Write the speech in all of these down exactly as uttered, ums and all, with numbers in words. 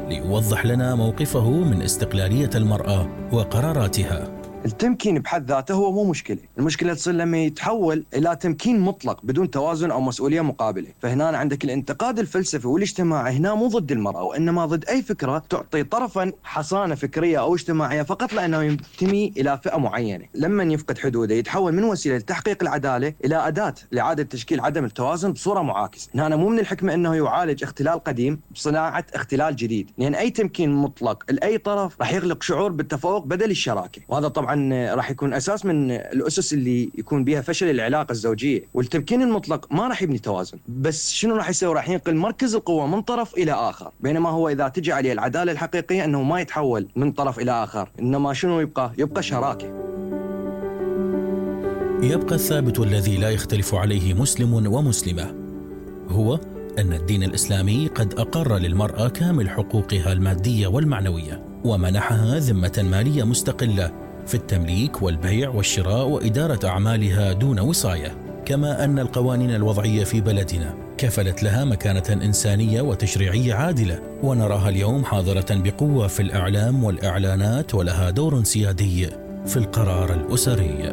ليوضح لنا موقفه من استقلالية المرأة وقراراتها. التمكين بحد ذاته هو مو مشكلة، المشكلة تصير لما يتحول إلى تمكين مطلق بدون توازن أو مسؤولية مقابلة. فهنا عندك الانتقاد الفلسفي والاجتماعي هنا مو ضد المرأة، وإنما ضد أي فكرة تعطي طرفا حصانة فكرية أو اجتماعية فقط لأنه ينتمي إلى فئة معينة. لما يفقد حدوده يتحول من وسيلة لتحقيق العدالة إلى أداة لإعادة تشكيل عدم التوازن بصورة معاكسة. هنا مو من الحكمة أنه يعالج اختلال قديم بصناعة اختلال جديد، لأن أي تمكين مطلق لأي طرف راح يخلق شعور بالتفوق بدل الشراكة، وهذا طبعا راح يكون أساس من الأسس اللي يكون بها فشل العلاقة الزوجية. والتمكين المطلق ما راح يبني توازن، بس شنو راح يسوي؟ راح ينقل مركز القوة من طرف إلى آخر. بينما هو إذا تجي عليه العدالة الحقيقية أنه ما يتحول من طرف إلى آخر، إنما شنو يبقى؟ يبقى شراكة. يبقى الثابت الذي لا يختلف عليه مسلم ومسلمة، هو أن الدين الإسلامي قد أقر للمرأة كامل حقوقها المادية والمعنوية، ومنحها ذمة مالية مستقلة في التمليك والبيع والشراء وإدارة أعمالها دون وصاية. كما أن القوانين الوضعية في بلدنا كفلت لها مكانة إنسانية وتشريعية عادلة، ونراها اليوم حاضرة بقوة في الإعلام والإعلانات، ولها دور سيادي في القرار الأسري.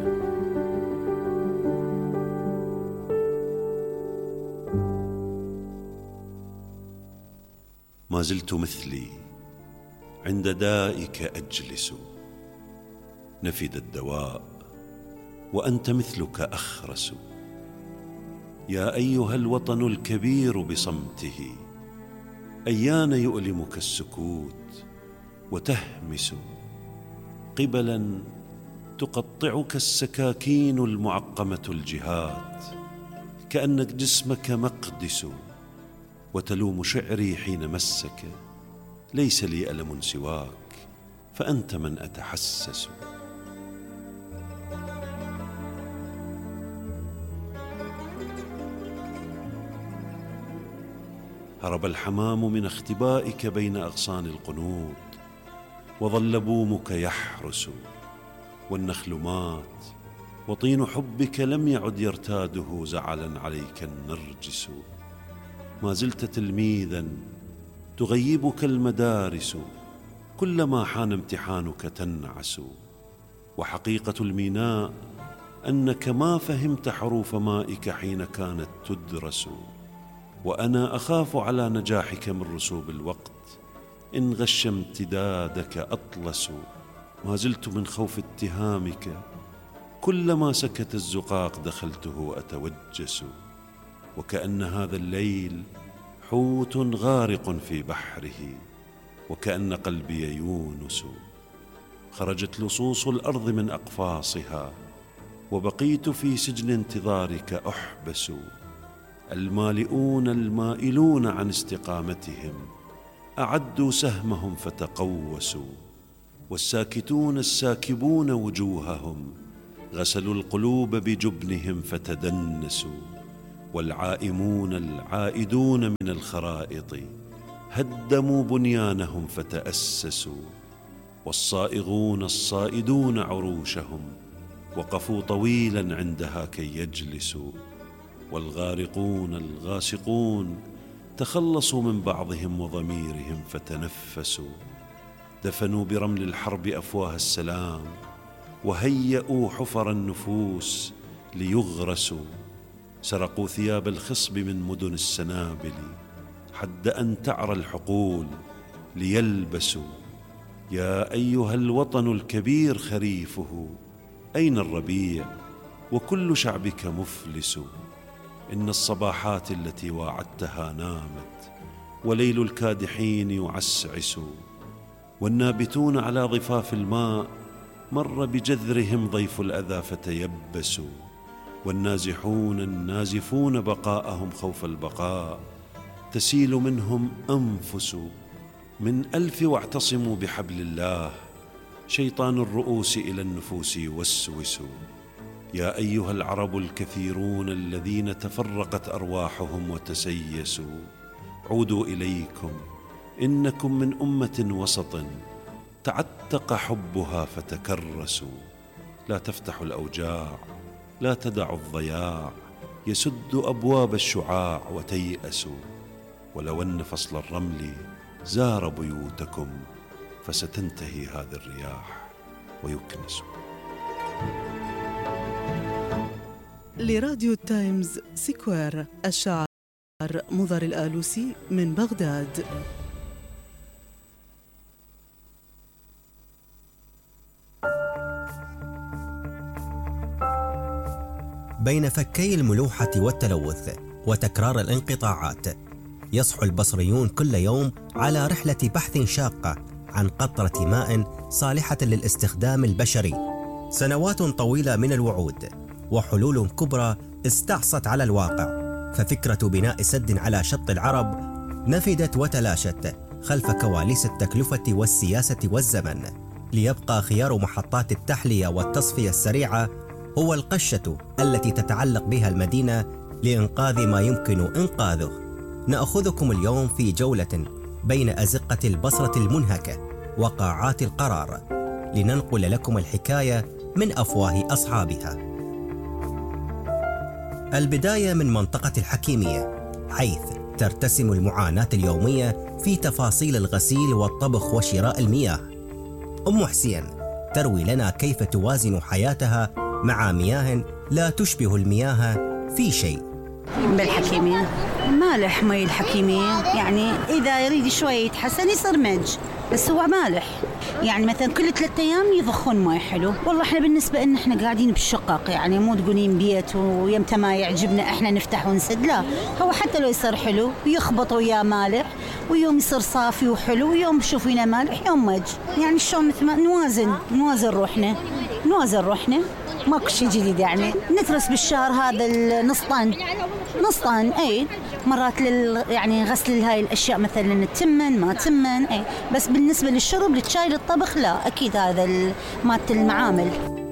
ما زلت مثلي عند دائك أجلس، نفد الدواء وأنت مثلك أخرس. يا أيها الوطن الكبير بصمته، أيان يؤلمك السكوت وتهمس، قبلا تقطعك السكاكين المعقمة الجهات، كأنك جسمك مقدس، وتلوم شعري حين مسك. ليس لي ألم سواك، فأنت من أتحسس. هرب الحمام من اختبائك بين أغصان القنوط، وظل بومك يحرس، والنخل مات، وطين حبك لم يعد يرتاده زعلا عليك النرجس. ما زلت تلميذا تغيبك المدارس، كلما حان امتحانك تنعس. وحقيقة الميناء أنك ما فهمت حروف مائك حين كانت تدرس. وأنا أخاف على نجاحك من رسوب الوقت، إن غش امتدادك أطلس. ما زلت من خوف اتهامك، كلما سكت الزقاق دخلته أتوجس. وكأن هذا الليل حوت غارق في بحره، وكأن قلبي يونس. خرجت لصوص الأرض من أقفاصها، وبقيت في سجن انتظارك أحبس. المالئون المائلون عن استقامتهم أعدوا سهمهم فتقوسوا، والساكتون الساكبون وجوههم غسلوا القلوب بجبنهم فتدنسوا. والعائمون العائدون من الخرائط هدموا بنيانهم فتأسسوا. والصائغون الصائدون عروشهم وقفوا طويلا عندها كي يجلسوا. والغارقون الغاسقون تخلصوا من بعضهم وضميرهم فتنفسوا. دفنوا برمل الحرب أفواه السلام، وهيئوا حفر النفوس ليغرسوا. سرقوا ثياب الخصب من مدن السنابل حد أن تعرى الحقول ليلبسوا. يا أيها الوطن الكبير خريفه، أين الربيع وكل شعبك مفلس؟ إن الصباحات التي واعدتها نامت، وليل الكادحين يعسعس. والنابتون على ضفاف الماء مر بجذرهم ضيف الأذى فتيبسوا. والنازحون النازفون بقاءهم خوف البقاء تسيل منهم أنفس. من ألف واعتصموا بحبل الله، شيطان الرؤوس إلى النفوس يوسوس. يا أيها العرب الكثيرون الذين تفرقت أرواحهم وتسيسوا، عودوا إليكم، إنكم من أمة وسط تعتق حبها فتكرسوا. لا تفتحوا الأوجاع، لا تدعوا الضياع يسد أبواب الشعاع وتيأسوا. ولو أن فصل الرمل زار بيوتكم فستنتهي هذه الرياح ويكنس. لراديو تايمز سكوير، الشاعر مضر الآلوسي من بغداد. بين فكي الملوحة والتلوث وتكرار الانقطاعات، يصحو البصريون كل يوم على رحلة بحث شاقة عن قطرة ماء صالحة للاستخدام البشري. سنوات طويلة من الوعود وحلول كبرى استعصت على الواقع، ففكرة بناء سد على شط العرب نفدت وتلاشت خلف كواليس التكلفة والسياسة والزمن، ليبقى خيار محطات التحلية والتصفية السريعة هو القشة التي تتعلق بها المدينة لإنقاذ ما يمكن إنقاذه. نأخذكم اليوم في جولة بين أزقة البصرة المنهكة وقاعات القرار، لننقل لكم الحكاية من أفواه أصحابها. البداية من منطقة الحكيمية، حيث ترتسم المعاناة اليومية في تفاصيل الغسيل والطبخ وشراء المياه. أم حسين تروي لنا كيف توازن حياتها مع مياه لا تشبه المياه في شيء. بالحكيمية مالح مي الحكيمية، يعني إذا يريد شوي يتحسن يصير مج، بس هو مالح. يعني مثلا كل ثلاثة أيام يضخون مي حلو. والله إحنا بالنسبة إن إحنا قاعدين بالشقق، يعني مو تقولين بيت ويمتى ما يعجبنا إحنا نفتح ونسد، لا، هو حتى لو يصير حلو يخبط وياه مالح، ويوم يصير صافي وحلو، ويوم شوفينا مالح يوم مج. يعني شلون مثل ما نوازن نوازن روحنا نوازن روحنا ماكو شيء جديد. يعني نترس بالشهر هذا النص طن نص طن اي مرات لل يعني غسل هاي الاشياء مثلا تمن ما تمن اي، بس بالنسبه للشرب للشاي للطبخ لا، اكيد هذا مالت المعامل.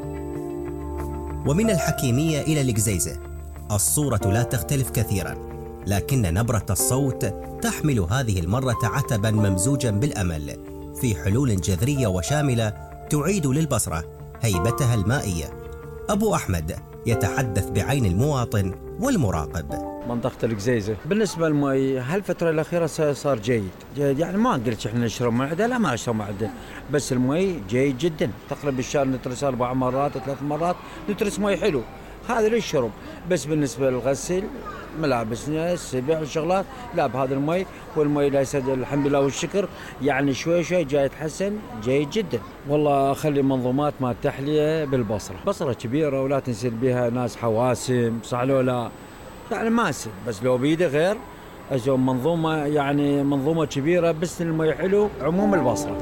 ومن الحكيميه الى القزيزه الصوره لا تختلف كثيرا، لكن نبره الصوت تحمل هذه المره عتبا ممزوجا بالامل في حلول جذريه وشامله تعيد للبصره هيبتها المائيه. أبو أحمد يتحدث بعين المواطن والمراقب. منطقة القزيزة بالنسبة للمي هالفترة الأخيرة صار جيد جيد، يعني ما قلت إحنا نشرب معدة، لا ما نشرب معدة، بس المي جيد جدا. تقريبا بالشهر نترس أربع مرات ثلاث مرات نترس مي حلو، هذا للشرب. بس بالنسبة للغسل ملابسنا السبع والشغلات لا بهذا المي، والمي لا يسد الحمد لله والشكر، يعني شوي شوي جاي يتحسن جيد جدا. والله أخلي منظومات مال تحلية بالبصرة، بصرة كبيرة ولا تنسل بها ناس حواسم صح لو لا، يعني ماسل، بس لو بيده غير أجو منظومة، يعني منظومة كبيرة بس المي حلو عموم البصرة.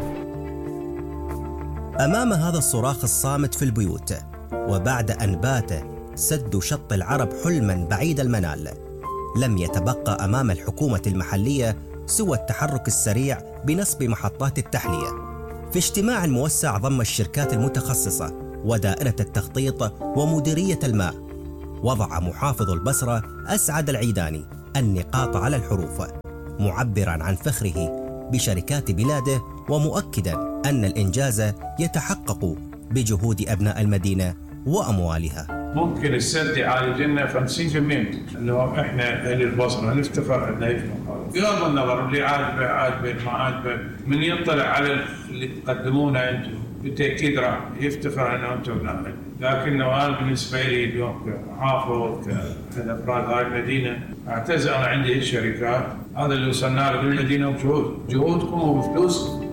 أمام هذا الصراخ الصامت في البيوت، وبعد أن بات سد شط العرب حلما بعيد المنال، لم يتبقى أمام الحكومة المحلية سوى التحرك السريع بنصب محطات التحلية. في اجتماع موسع ضم الشركات المتخصصة ودائرة التخطيط ومديرية الماء، وضع محافظ البصرة أسعد العيداني النقاط على الحروف، معبرا عن فخره بشركات بلاده، ومؤكدا أن الإنجاز يتحقق بجهود أبناء المدينة وأموالها. ممكن السد يعالج لنا خمسين بالمئة لو احنا اهل البصره نفتخر ان هيك بغض النظر اللي عاجبه عاجبه ما عاجبه، من يطلع على اللي تقدمونه انتم بالتاكيد راح يفتخر انه انتم نعمل. لكنه انا بالنسبه لي اليوم كمحافظ كاحد افراد هاي المدينه اعتز انا عندي الشركات، هذا اللي وصلنا له بالمدينه بجهود جهودكم وبفلوسكم.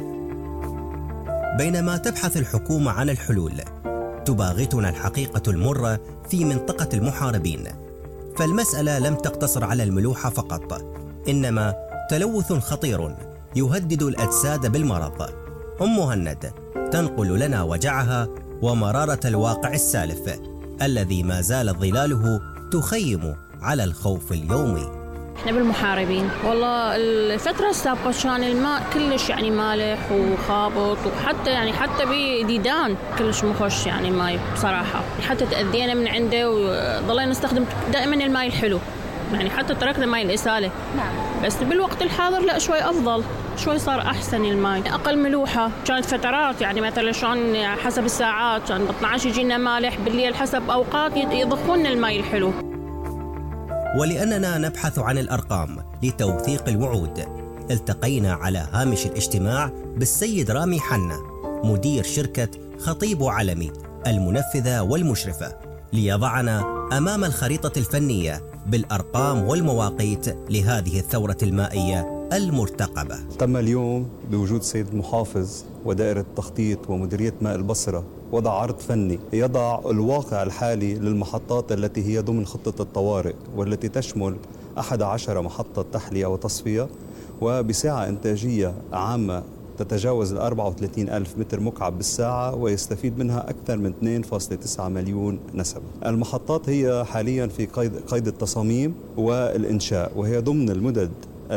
بينما تبحث الحكومه عن الحلول، تباغتنا الحقيقة المرة في منطقة المحاربين، فالمسألة لم تقتصر على الملوحة فقط، إنما تلوث خطير يهدد الأجساد بالمرض. أم مهند تنقل لنا وجعها ومرارة الواقع السالف الذي ما زالت ظلاله تخيم على الخوف اليومي. احنا بالمحاربين والله الفترة السابقة كان الماء كلش يعني مالح وخابط، وحتى يعني حتى بديدان كلش مخش يعني ماي بصراحة، حتى تأذينا من عنده وضلينا نستخدم دائما الماء الحلو، يعني حتى تركنا ماء الإسالة. نعم. بس بالوقت الحاضر لا شوي أفضل، شوي صار أحسن الماء، أقل ملوحة. كانت فترات يعني مثلا شلون حسب الساعات كان ب اثنا عشر يجينا مالح، بالليل حسب أوقات يضخون الماء الحلو. ولأننا نبحث عن الأرقام لتوثيق الوعود، التقينا على هامش الاجتماع بالسيد رامي حنا مدير شركة خطيب علمي المنفذة والمشرفة ليضعنا أمام الخريطة الفنية بالأرقام والمواقيت لهذه الثورة المائية المرتقبة. تم اليوم بوجود سيد المحافظ ودائرة التخطيط ومديرية ماء البصرة وضع عرض فني يضع الواقع الحالي للمحطات التي هي ضمن خطة الطوارئ والتي تشمل أحد عشر محطة تحلية وتصفية وبسعة إنتاجية عامة تتجاوز ال أربعة وثلاثين ألف متر مكعب بالساعة ويستفيد منها أكثر من اثنين فاصلة تسعة مليون نسمة. المحطات هي حاليا في قيد, قيد التصاميم والإنشاء وهي ضمن المدد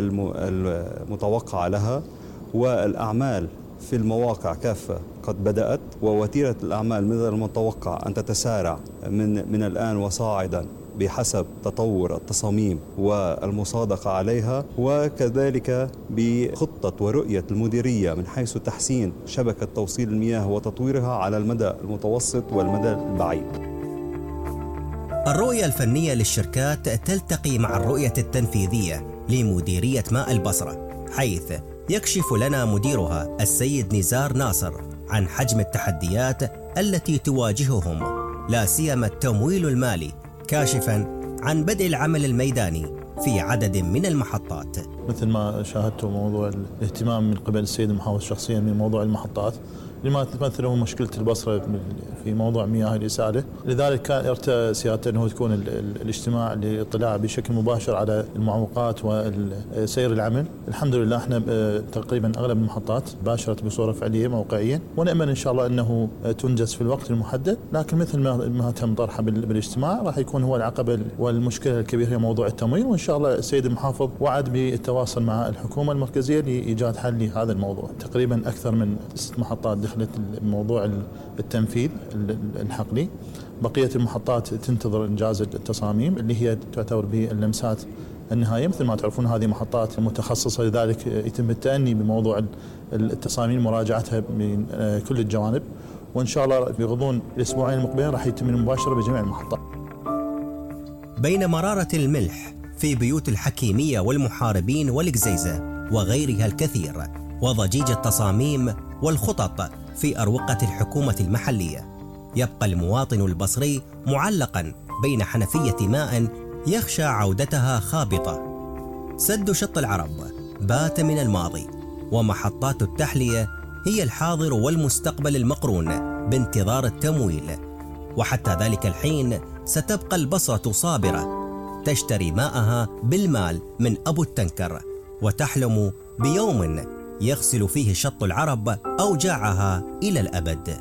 المتوقعة لها، والأعمال في المواقع كافة قد بدأت، ووتيرة الأعمال من المتوقع أن تتسارع من, من الآن وصاعدا بحسب تطور التصاميم والمصادقة عليها، وكذلك بخطة ورؤية المديرية من حيث تحسين شبكة توصيل المياه وتطويرها على المدى المتوسط والمدى البعيد. الرؤية الفنية للشركات تلتقي مع الرؤية التنفيذية لمديرية ماء البصرة، حيث يكشف لنا مديرها السيد نزار ناصر عن حجم التحديات التي تواجههم، لا سيما التمويل المالي، كاشفاً عن بدء العمل الميداني في عدد من المحطات. مثل ما شاهدتوا موضوع الاهتمام من قبل السيد المحافظ شخصياً من موضوع المحطات لما تمثله مشكلة البصرة في موضوع مياه الإسالة، لذلك كان ارتأى سيادته أنه تكون الاجتماع للاطلاع بشكل مباشر على المعوقات وسير العمل. الحمد لله احنا تقريبا أغلب المحطات باشرت بصورة فعلية موقعيا، ونأمل إن شاء الله أنه تنجز في الوقت المحدد، لكن مثل ما تم طرحه بالاجتماع راح يكون هو العقبة والمشكلة الكبيرة هي موضوع التمويل، وإن شاء الله السيد المحافظ وعد بالتواصل مع الحكومة المركزية لإيجاد حل لهذا الموضوع. تقريبا أكثر من ست محطات دخلت موضوع التنفيذ الحقلي، بقية المحطات تنتظر إنجاز التصاميم اللي هي تعتبر باللمسات النهائية. مثل ما تعرفون هذه محطات متخصصة، لذلك يتم التأني بموضوع التصاميم مراجعتها من كل الجوانب، وإن شاء الله بغضون الأسبوعين المقبلين راح يتم المباشرة بجميع المحطات. بين مرارة الملح في بيوت الحكيمية والمحاربين والقزيزة وغيرها الكثير، وضجيج التصاميم والخطط في أروقة الحكومة المحلية، يبقى المواطن البصري معلقا بين حنفية ماء يخشى عودتها خابطة. سد شط العرب بات من الماضي، ومحطات التحلية هي الحاضر والمستقبل المقرون بانتظار التمويل، وحتى ذلك الحين ستبقى البصرة صابرة تشتري ماءها بالمال من أبو التنكر، وتحلم بيوم يغسل فيه شط العرب أوجاعها إلى الأبد.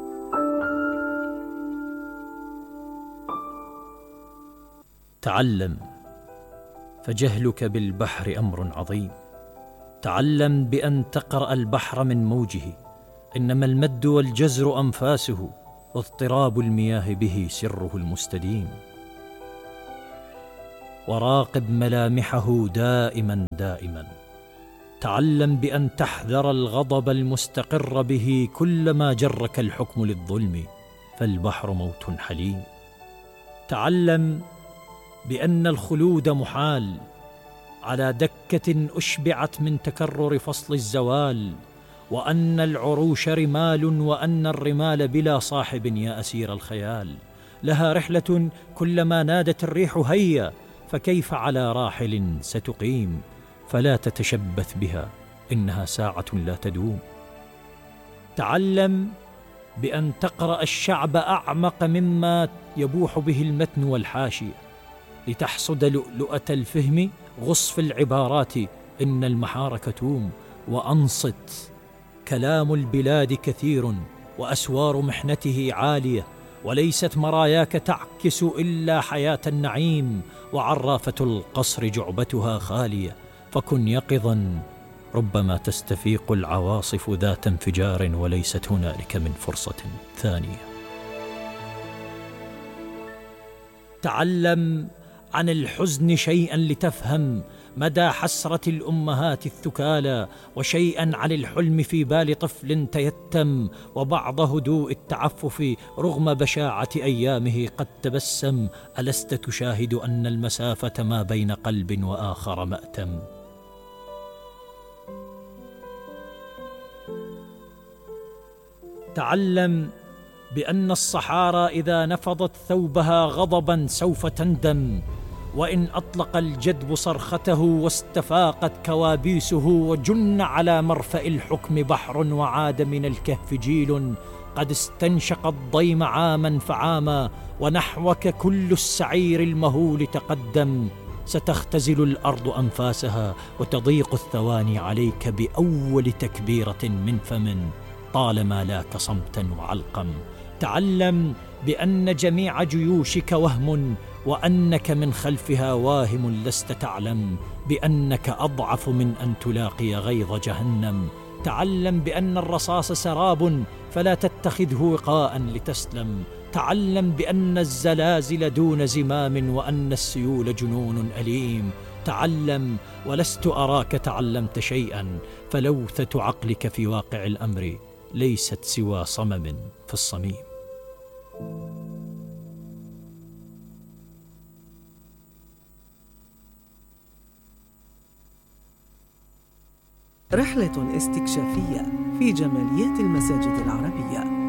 تعلم، فجهلك بالبحر أمر عظيم. تعلم بأن تقرأ البحر من موجه، إنما المد والجزر أنفاسه، واضطراب المياه به سره المستديم. وراقب ملامحه دائما دائما. تعلم بأن تحذر الغضب المستقر به كلما جرك الحكم للظلم، فالبحر موت حليم. تعلم بأن الخلود محال على دكة أشبعت من تكرر فصل الزوال، وأن العروش رمال، وأن الرمال بلا صاحب يا أسير الخيال. لها رحلة كلما نادت الريح هيا، فكيف على راحل ستقيم؟ فلا تتشبث بها، إنها ساعة لا تدوم. تعلم بأن تقرأ الشعب أعمق مما يبوح به المتن والحاشية، لتحصد لؤلؤة الفهم غصف العبارات، إن المحار كتوم. وأنصت، كلام البلاد كثير، وأسوار محنته عالية، وليست مراياك تعكس إلا حياة النعيم، وعرافة القصر جعبتها خالية. فكن يقظا، ربما تستفيق العواصف ذات انفجار، وليست هنالك من فرصة ثانية. تعلم عن الحزن شيئا لتفهم مدى حسرة الأمهات الثكالى، وشيئا عن الحلم في بال طفل تيتم، وبعض هدوء التعفف رغم بشاعة أيامه قد تبسم. ألست تشاهد أن المسافة ما بين قلب وآخر مأتم؟ تعلم بأن الصحارى إذا نفضت ثوبها غضبا سوف تندم، وإن أطلق الجدب صرخته واستفاقت كوابيسه وجن على مرفأ الحكم بحر وعاد من الكهف جيل قد استنشق الضيم عاما فعاما، ونحوك كل السعير المهول تقدم. ستختزل الأرض أنفاسها وتضيق الثواني عليك بأول تكبيرة من فم، طالما لاك صمتا وعلقم. تعلم بأن جميع جيوشك وهم، وأنك من خلفها واهم لست تعلم، بأنك أضعف من أن تلاقي غيظ جهنم. تعلم بأن الرصاص سراب فلا تتخذه وقاء لتسلم. تعلم بأن الزلازل دون زمام، وأن السيول جنون أليم. تعلم ولست أراك تعلمت شيئا، فلوثة عقلك في واقع الأمر ليست سوى صمم في الصميم. رحلة استكشافية في جماليات المساجد العربية.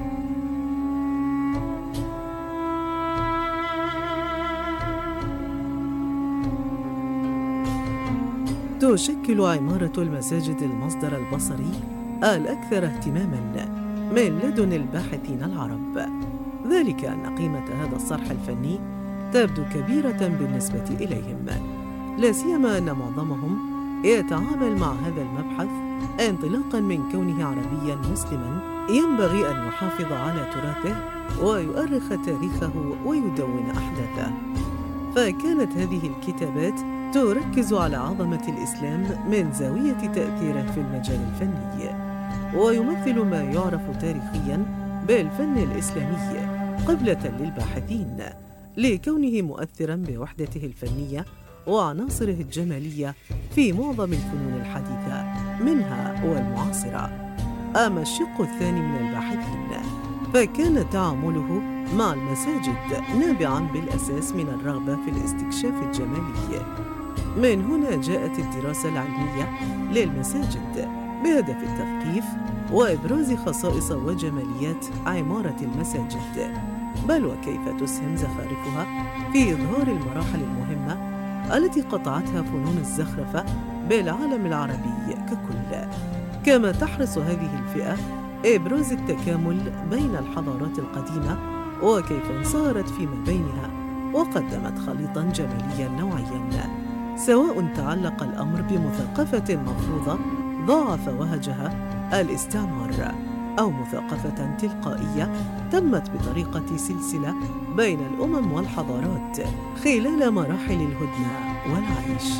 تشكل عمارة المساجد المصدر البصري الأكثر اهتماماً من لدن الباحثين العرب، ذلك أن قيمة هذا الصرح الفني تبدو كبيرة بالنسبة إليهم، لا سيما أن معظمهم يتعامل مع هذا المبحث انطلاقاً من كونه عربياً مسلماً ينبغي أن يحافظ على تراثه ويؤرخ تاريخه ويدون أحداثه. فكانت هذه الكتابات تركز على عظمة الإسلام من زاوية تأثيره في المجال الفني، ويمثل ما يعرف تاريخياً بالفن الإسلامي قبلة للباحثين لكونه مؤثراً بوحدته الفنية وعناصره الجمالية في معظم الفنون الحديثة منها والمعاصرة. أما الشق الثاني من الباحثين فكان تعامله مع المساجد نابعاً بالأساس من الرغبة في الاستكشاف الجمالي. من هنا جاءت الدراسة العلمية للمساجد بهدف التثقيف وإبراز خصائص وجماليات عمارة المساجد، بل وكيف تسهم زخارفها في إظهار المراحل المهمة التي قطعتها فنون الزخرفة بالعالم العربي ككل. كما تحرص هذه الفئة إبراز التكامل بين الحضارات القديمة وكيف انصهرت فيما بينها وقدمت خليطاً جمالياً نوعياً، سواء تعلق الأمر بمثقفة مفروضة ضاعف وهجها الاستعمار، أو مثقفة تلقائية تمت بطريقة سلسلة بين الأمم والحضارات خلال مراحل الهدنة والعيش.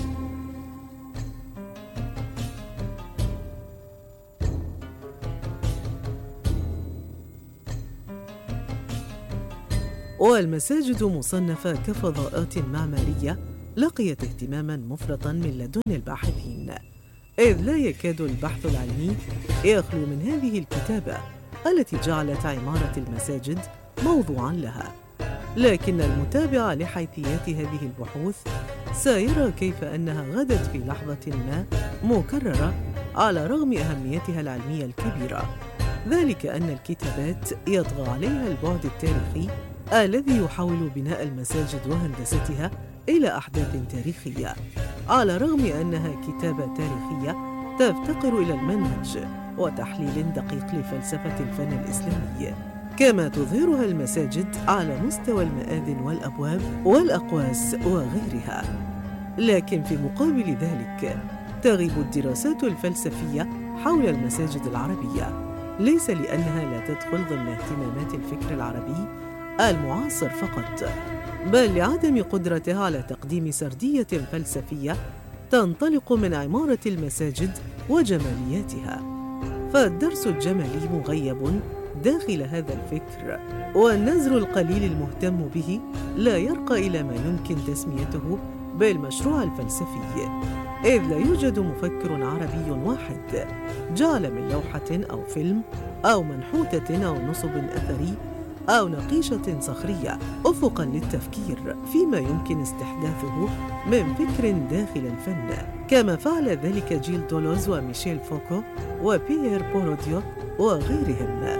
والمساجد مصنفة كفضاءات معمارية لقيت اهتماماً مفرطاً من لدن الباحثين، إذ لا يكاد البحث العلمي يخلو من هذه الكتابة التي جعلت عمارة المساجد موضوعاً لها. لكن المتابع لحيثيات هذه البحوث سيرى كيف أنها غدت في لحظة ما مكررة على رغم أهميتها العلمية الكبيرة، ذلك أن الكتابات يطغى عليها البعد التاريخي الذي يحاول بناء المساجد وهندستها إلى أحداث تاريخية، على رغم أنها كتابة تاريخية تفتقر إلى المنهج وتحليل دقيق لفلسفة الفن الإسلامي، كما تظهرها المساجد على مستوى المآذن والأبواب والأقواس وغيرها. لكن في مقابل ذلك تغيب الدراسات الفلسفية حول المساجد العربية، ليس لأنها لا تدخل ضمن اهتمامات الفكر العربي المعاصر فقط، بل لعدم قدرتها على تقديم سردية فلسفية تنطلق من عمارة المساجد وجمالياتها. فالدرس الجمالي مغيب داخل هذا الفكر، والنزر القليل المهتم به لا يرقى إلى ما يمكن تسميته بالمشروع الفلسفي، إذ لا يوجد مفكر عربي واحد جعل من لوحة أو فيلم أو منحوتة أو نصب أثري أو نقيشة صخرية أفقاً للتفكير فيما يمكن استحداثه من فكر داخل الفن، كما فعل ذلك جيل دولوز وميشيل فوكو وبيير بوروديو وغيرهم.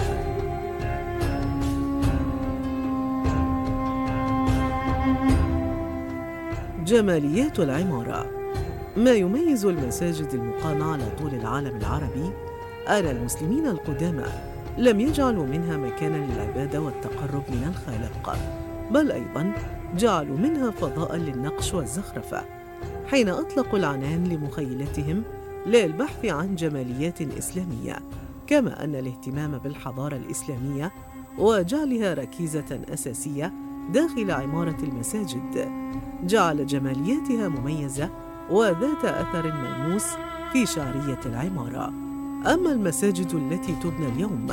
جماليات العمارة. ما يميز المساجد المقامة على طول العالم العربي أن المسلمين القدامى لم يجعلوا منها مكانا للعبادة والتقرب من الخالق، بل أيضاً جعلوا منها فضاء للنقش والزخرفة، حين أطلقوا العنان لمخيلتهم للبحث عن جماليات إسلامية، كما أن الاهتمام بالحضارة الإسلامية وجعلها ركيزة أساسية داخل عمارة المساجد جعل جمالياتها مميزة وذات أثر ملموس في شعرية العمارة. أما المساجد التي تبنى اليوم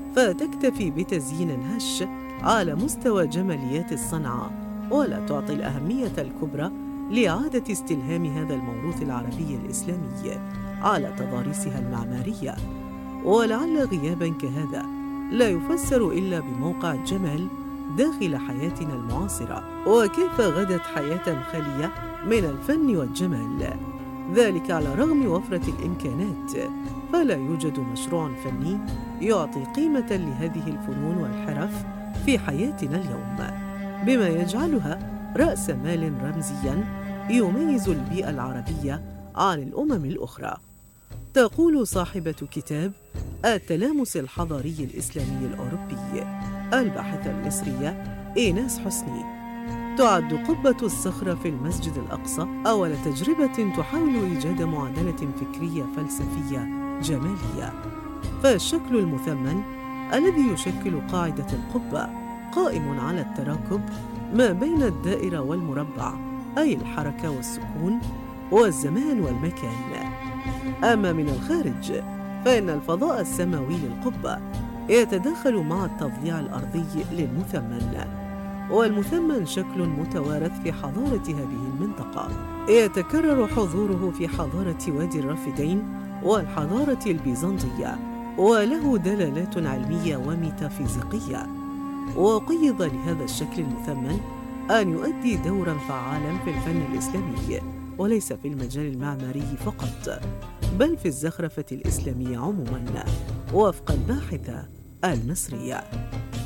فتكتفي بتزيين هش على مستوى جماليات الصنعة، ولا تعطي الأهمية الكبرى لإعادة استلهام هذا الموروث العربي الإسلامي على تضاريسها المعمارية. ولعل غياباً كهذا لا يفسر إلا بموقع الجمال داخل حياتنا المعاصرة، وكيف غدت حياة خالية من الفن والجمال، ذلك على رغم وفرة الإمكانات، فلا يوجد مشروع فني يعطي قيمة لهذه الفنون والحرف في حياتنا اليوم، بما يجعلها رأس مال رمزياً يميز البيئة العربية عن الأمم الأخرى. تقول صاحبة كتاب التلامس الحضاري الإسلامي الأوروبي الباحثة المصرية إيناس حسني: تعد قبة الصخرة في المسجد الأقصى أول تجربة تحاول إيجاد معادلة فكرية فلسفية جمالية، فالشكل المثمن الذي يشكل قاعدة القبة قائم على التراكب ما بين الدائرة والمربع، أي الحركة والسكون والزمان والمكان. أما من الخارج فإن الفضاء السماوي للقبة يتداخل مع التضليع الأرضي للمثمن، والمثمن شكل متوارث في حضارة هذه المنطقة يتكرر حضوره في حضارة وادي الرافدين والحضارة البيزنطية، وله دلالات علمية وميتافيزيقية. وقيض لهذا الشكل المثمن أن يؤدي دورا فعالا في الفن الإسلامي، وليس في المجال المعماري فقط، بل في الزخرفة الإسلامية عموما، وفق الباحثة المصرية.